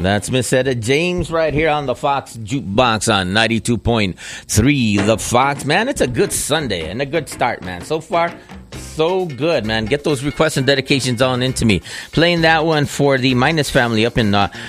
That's Miss Etta James right here on the Fox Jukebox on 92.3 The Fox. Man, it's a good Sunday and a good start, man. So far, so good, man. Get those requests and dedications on into me. Playing that one for the Minus family up in